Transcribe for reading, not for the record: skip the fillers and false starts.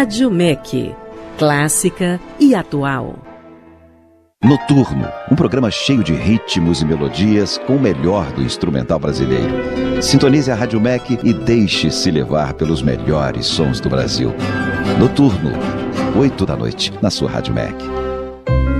Rádio MEC, clássica e atual. Noturno, um programa cheio de ritmos e melodias com o melhor do instrumental brasileiro. Sintonize a Rádio MEC e deixe-se levar pelos melhores sons do Brasil. Noturno, 8 da noite, na sua Rádio MEC.